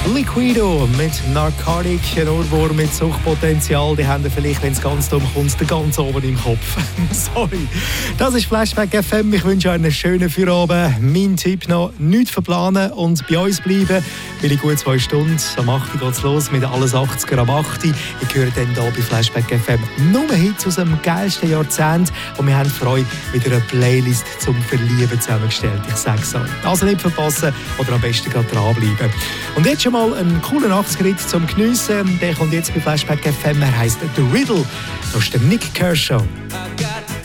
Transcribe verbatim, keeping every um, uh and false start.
Liquido mit Narcotic, ein Ohrwurm mit Suchtpotenzial. Die haben vielleicht, wenn es ganz dumm kommt, den ganz oben im Kopf. Sorry. Das ist Flashback F M. Ich wünsche euch einen schönen Feierabend. Mein Tipp noch, nichts verplanen und bei uns bleiben. Weil in gut zwei Stunden, am acht Uhr geht es los mit alles achtziger am acht Uhr. Ich höre dann hier bei Flashback F M nur Hits aus dem geilsten Jahrzehnt. Und wir haben Freude mit einer Playlist zum Verlieben zusammengestellt. Ich sage es euch. Also nicht verpassen oder am besten gerade dranbleiben. Und jetzt schon mal einen coolen achtziger-Hit zum Geniessen. Der kommt jetzt bei Flashback F M. Er heisst The Riddle. Das ist der Nick Kershaw.